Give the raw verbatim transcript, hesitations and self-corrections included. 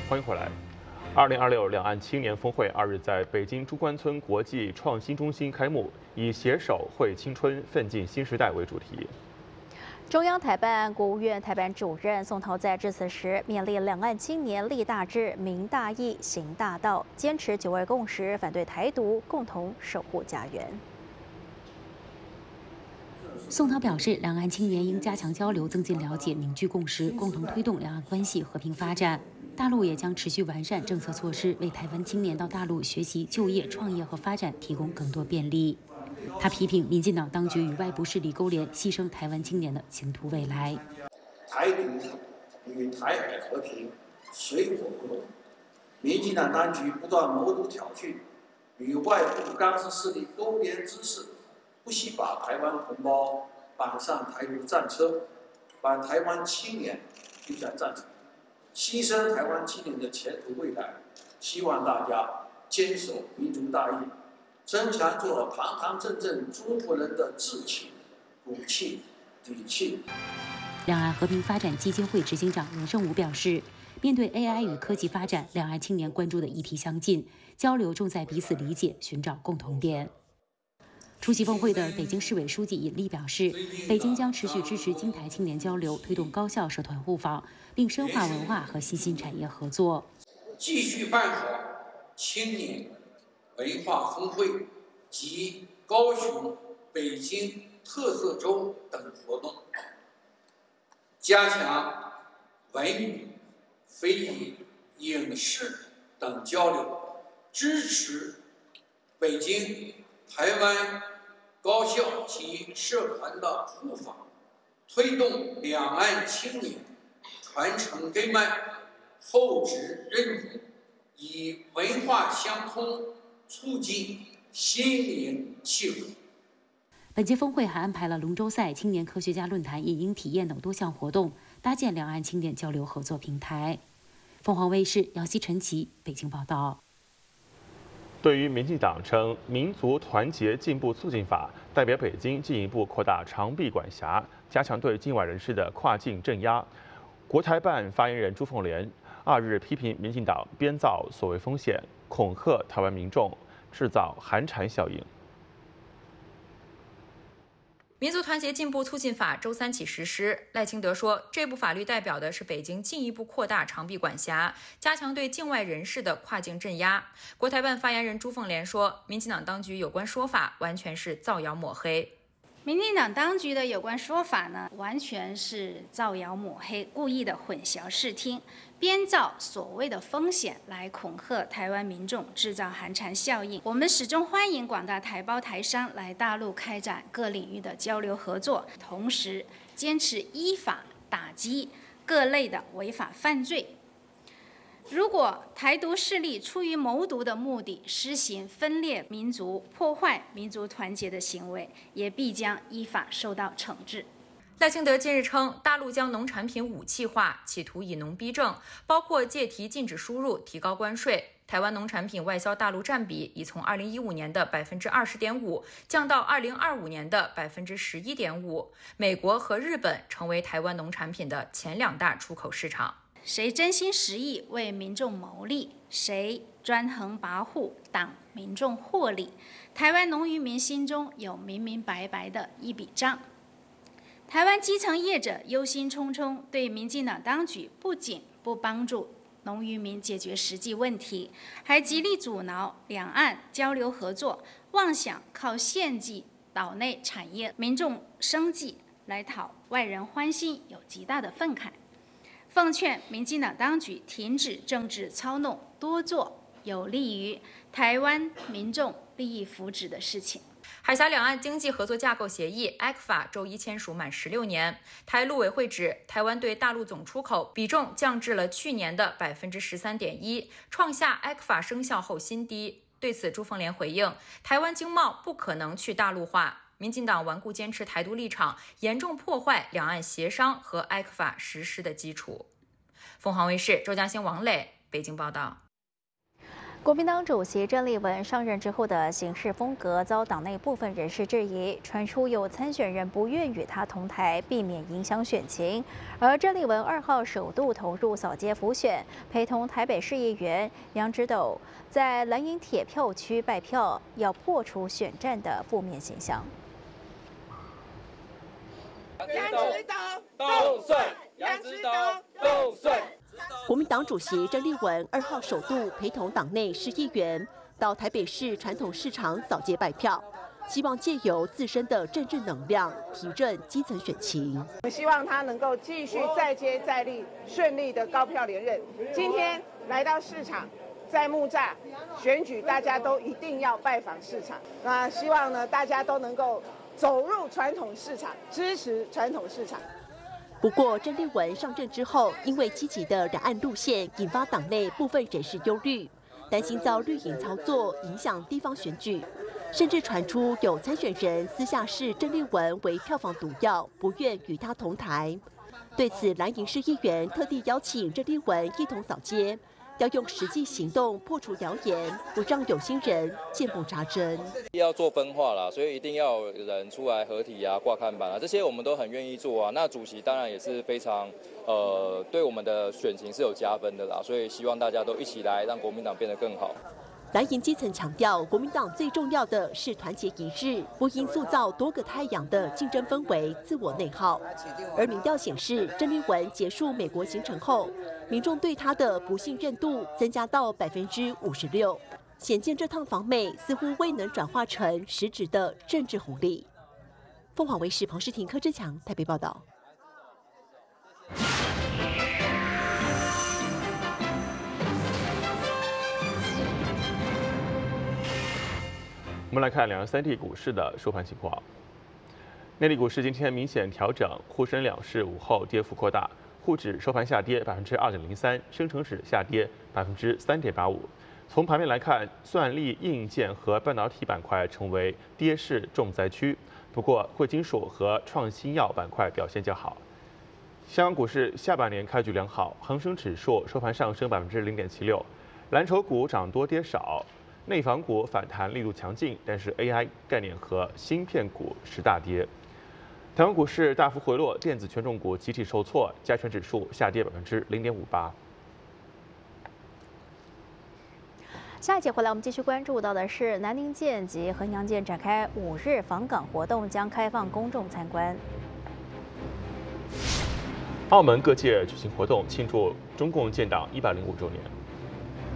欢迎回来。二零二六两岸青年峰会二日在北京中关村国际创新中心开幕，以“携手绘青春，奋进新时代”为主题。 中央台办、国务院台办主任宋涛在致辞时勉励两岸青年立大志、明大义、行大道，坚持九二共识，反对台独，共同守护家园。 宋涛表示，两岸青年应加强交流，增进了解，凝聚共识，共同推动两岸关系和平发展。大陆也将持续完善政策措施，为台湾青年到大陆学习、就业、创业和发展提供更多便利。他批评民进党当局与外部势力勾连，牺牲台湾青年的前途未来。 台独与台海和平水火不容，民进党当局不断谋独挑衅，与外部干涉势力勾连滋事，不惜把台湾同胞绑上台独战车，把台湾青年推向战场，牺牲台湾青年的前途未来。希望大家坚守民族大义，增强做堂堂正正中国人的志气、骨气、底气。 两岸和平发展基金会执行长罗胜武表示，面对 A I 与科技发展，两岸青年关注的议题相近，交流重在彼此理解，寻找共同点。出席峰会的北京市委书记尹力表示，北京将持续支持京台青年交流，推动高校社团互访，并深化文化和新兴产业合作， 继续办好青年文化峰会及高雄、北京特色周等活动，加强文娱、非遗、影视等交流，支持北京、台湾高校及社团的互访，推动两岸青年传承根脉、厚植认同，以文化相通，促进心灵契合。 本届峰会还安排了龙舟赛、青年科学家论坛、影音体验等多项活动，搭建两岸青年交流合作平台。凤凰卫视姚希、陈琦北京报道。 对于民进党称《民族团结进步促进法》代表北京进一步扩大长臂管辖，加强对境外人士的跨境镇压，国台办发言人朱凤莲二日批评民进党编造所谓风险，恐吓台湾民众，制造寒蝉效应。 民族团结进步促进法周三起实施。赖清德说，这部法律代表的是北京进一步扩大长臂管辖，加强对境外人士的跨境镇压。国台办发言人朱凤莲说，民进党当局有关说法完全是造谣抹黑。 民进党当局的有关说法呢，完全是造谣抹黑，故意的混淆视听，编造所谓的风险来恐吓台湾民众，制造寒蝉效应。我们始终欢迎广大台胞台商来大陆开展各领域的交流合作，同时坚持依法打击各类的违法犯罪。如果台独势力出于谋独的目的，施行分裂民族、破坏民族团结的行为，也必将依法受到惩治。 赖清德近日称，大陆将农产品武器化，企图以农逼政，包括借题禁止输入、提高关税。台湾农产品外销大陆占比已从二零一五年的百分之二十点五降到二零二五年的百分之十一点五。美国和日本成为台湾农产品的前两大出口市场。 谁真心实意为民众谋利，谁专横跋扈，挡民众获利。台湾农渔民心中有明明白白的一笔账。台湾基层业者忧心忡忡，对民进党当局不仅不帮助农渔民解决实际问题，还极力阻挠两岸交流合作，妄想靠献祭岛内产业、民众生计来讨外人欢心，有极大的愤慨。奉劝民进党当局停止政治操弄，多做有利于台湾民众利益福祉的事情。 海峡两岸经济合作架构协议 （E C F A） 周一签署满十六年，台陆委会指，台湾对大陆总出口比重降至了去年的百分之十三点一，创下 E C F A 生效后新低。对此，朱凤莲回应，台湾经贸不可能去大陆化。民进党顽固坚持台独立场，严重破坏两岸协商和 E C F A 实施的基础。凤凰卫视周嘉欣、王磊北京报道。 国民党主席郑丽文上任之后的行事风格遭党内部分人士质疑，传出有参选人不愿与他同台，避免影响选情。而郑丽文二号首度投入扫街辅选，陪同台北市议员杨植斗在蓝营铁票区拜票，要破除选战的负面形象。 杨植斗动算，杨植斗动算。 国民党主席郑丽文二号首度陪同党内市议员到台北市传统市场扫街拜票，希望借由自身的政治能量提振基层选情。 我希望他能够继续再接再厉，顺利的高票连任。今天来到市场，在木栅选举，大家都一定要拜访市场。那希望呢，大家都能够走入传统市场，支持传统市场。 不过，郑丽文上任之后，因为积极的两岸路线，引发党内部分人士忧虑，担心遭绿营操作，影响地方选举，甚至传出有参选人私下视郑丽文为票房毒药，不愿与他同台。对此，蓝营市议员特地邀请郑丽文一同扫街，要用实际行动破除谣言，不让有心人见缝插针。 要做分化啦，所以一定要有人出来合体啊、挂看板啊，这些我们都很愿意做啊。那主席当然也是非常呃，对我们的选情是有加分的啦，所以希望大家都一起来让国民党变得更好。 蓝营基层强调，国民党最重要的是团结一致，不应塑造多个太阳的竞争氛围、自我内耗。而民调显示，郑丽文结束美国行程后，民众对他的不信任度增加到百分之五十六，显见这趟访美似乎未能转化成实质的政治红利。凤凰卫视彭诗婷、柯志强台北报道。 我们来看两岸三地股市的收盘情况。内地股市今天明显调整，沪深两市午后跌幅扩大，沪指收盘下跌百分之二点零三，深成指下跌百分之三点八五。从盘面来看，算力、硬件和半导体板块成为跌势重灾区，不过贵金属和创新药板块表现较好。香港股市下半年开局良好，恒生指数收盘上升百分之零点七六，蓝筹股涨多跌少。内房股反弹力度强劲，但是 A I 概念和芯片股是大跌。台湾股市大幅回落，电子权重股集体受挫，加权指数下跌百分之零点五八。 下一节回来，我们继续关注到的是南宁舰及衡阳舰展开五日访港活动，将开放公众参观。 澳门各界举行活动庆祝中共建党一百零五周年。